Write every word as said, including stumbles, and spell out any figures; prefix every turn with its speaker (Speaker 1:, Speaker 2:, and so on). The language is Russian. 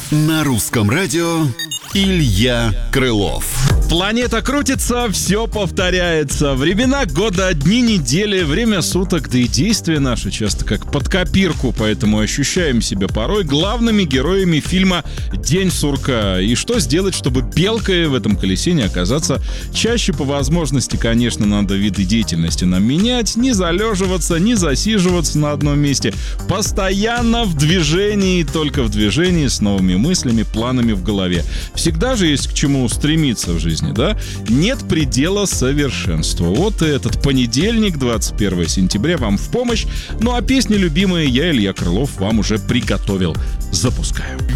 Speaker 1: На русском радио Илья Крылов.
Speaker 2: Планета крутится, все повторяется. Времена года, дни недели, время суток, да и действия наши часто как под копирку, поэтому ощущаем себя порой главными героями фильма «День сурка». И что сделать, чтобы белкой в этом колесе не оказаться? Чаще по возможности, конечно, надо виды деятельности нам менять, не залеживаться, не засиживаться на одном месте. Постоянно в движении, только в движении, с новыми мыслями, планами в голове. Всегда же есть к чему стремиться в жизни. Да? Нет предела совершенству. Вот и этот понедельник, двадцать первого сентября, вам в помощь. Ну а песни любимые я, Илья Крылов, вам уже приготовил. Запускаю.